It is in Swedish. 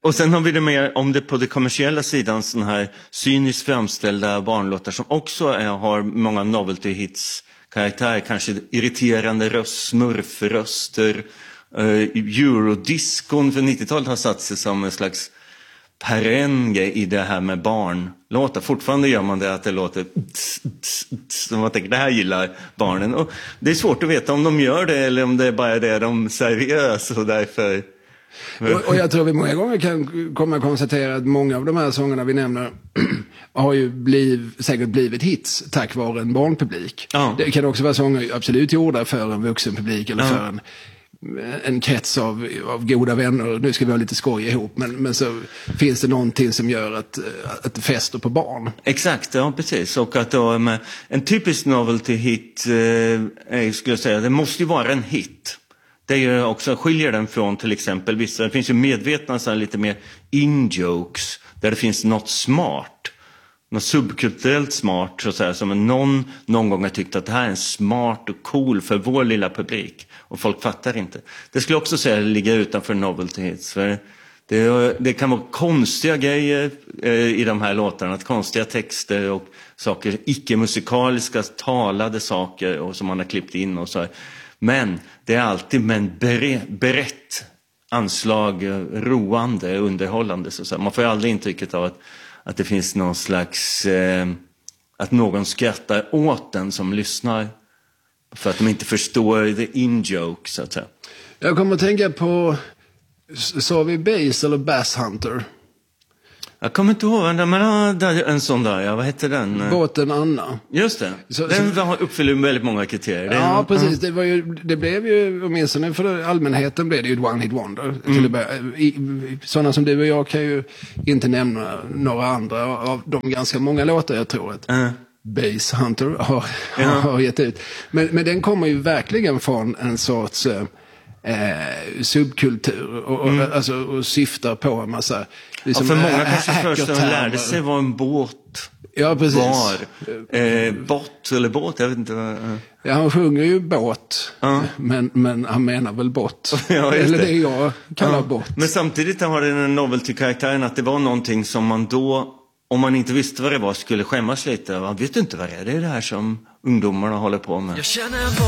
Och sen har vi det mer om det på det kommersiella sidan, sån här cyniskt framställda barnlåtar som också har många novelty hits karaktär, kanske irriterande röst, smurfröster. Eurodiscon för 90-talet har satt sig som en slags perenge i det här med barnlåtar. Fortfarande gör man det att det låter som man tänker, det här gillar barnen. Och det är svårt att veta om de gör det eller om det är bara det de seriöst och därför... Och jag tror vi många gånger kan komma att konstatera att många av de här sångerna vi nämner har ju säkert blivit hits tack vare en barnpublik. Ja. Det kan också vara sånger absolut gjorda för en vuxenpublik eller för en krets av goda vänner. Nu ska vi ha lite skoj ihop, men så finns det någonting som gör att det fäster på barn. Exakt, ja precis. Och att då, en typisk novelty hit skulle jag säga, det måste ju vara en hit. Det är ju också skiljer den från till exempel vissa, det finns ju medvetna så här, lite mer in-jokes där det finns något smart, något subkulturellt smart så att säga, som någon gång har tyckt att det här är en smart och cool för vår lilla publik och folk fattar inte. Det skulle jag också säga ligga utanför novelty hits, för det kan vara konstiga grejer i de här låtarna, konstiga texter och saker, icke-musikaliska talade saker och som man har klippt in och så här. Men det är alltid med en brett anslag, roande, underhållande. Så man får ju aldrig intrycket av att det finns någon slags... att någon skrattar åt den som lyssnar. För att de inte förstår the in-joke, så att säga. Jag kommer att tänka på... Sa vi Bass eller Bass Hunter? Jag kommer inte ihåg, men en sån där, ja, vad heter den? Båten Anna. Just det, den uppfyller väldigt många kriterier. Ja, precis, det blev ju, åtminstone för allmänheten blev det ju ett one-hit wonder. Sådana som du och jag kan ju inte nämna några andra av de ganska många låtar jag tror att Bass Hunter har gett ut. Men den kommer ju verkligen från en sorts... subkultur och syftar på en massa liksom, för många kanske först lärde sig vad en båt var. Båt, jag vet inte. Ja, han sjunger ju båt, men han menar väl bott. Ja, eller det jag kallar bott. Men samtidigt har den novelty-karaktären att det var någonting som man då, om man inte visste vad det var, skulle skämmas lite. Man vet inte vad det är. Det är det här som ungdomarna håller på med.